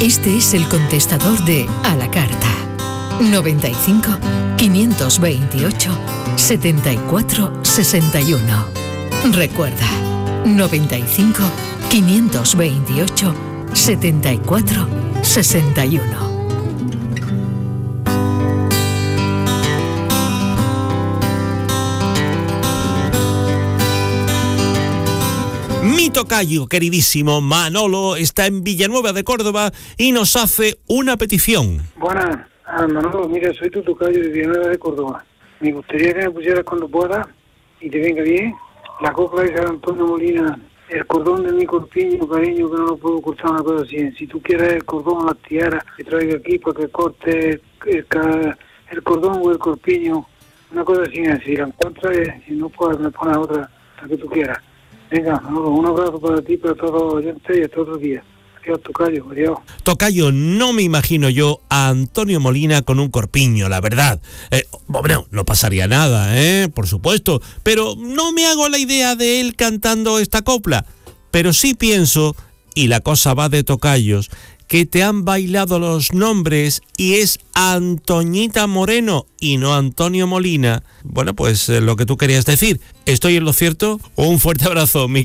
Este es el contestador de A la Carta. 95 528 74 61. Recuerda, 95 528 74 61. Mi tocayo queridísimo Manolo está en Villanueva de Córdoba y nos hace una petición. Buenas, Manolo, mira, soy tu tocayo de Villanueva de Córdoba. Me gustaría que me pusieras cuando puedas y te venga bien la copla de San Antonio Molina, el cordón de mi corpiño, cariño, que no lo puedo cortar, una cosa así. Si tú quieres el cordón o las tiaras, que traiga aquí para que corte el cordón o el corpiño, una cosa así. Si la encuentras, si no, pues me pones otra, la que tú quieras. Venga, Manolo, un abrazo para ti, para todos los oyentes y hasta otro día. Adiós, tocayo, adiós. Tocayo, no me imagino yo a Antonio Molina con un corpiño, la verdad. Bueno, no pasaría nada, por supuesto, pero no me hago la idea de él cantando esta copla. Pero sí pienso, y la cosa va de tocayos, que te han bailado los nombres y es Antoñita Moreno y no Antonio Molina. Bueno, pues lo que tú querías decir. ¿Estoy en lo cierto? Un fuerte abrazo, mi